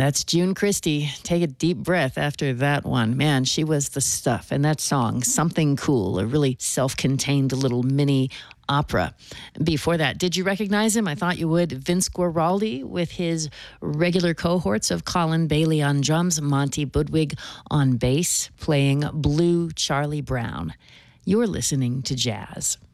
That's June Christy. Take a deep breath after that one. Man, she was the stuff. And that song, Something Cool, a really self-contained little mini opera. Before that, did you recognize him? I thought you would. Vince Guaraldi with his regular cohorts of Colin Bailey on drums, Monty Budwig on bass, playing Blue Charlie Brown. You're listening to Jazz.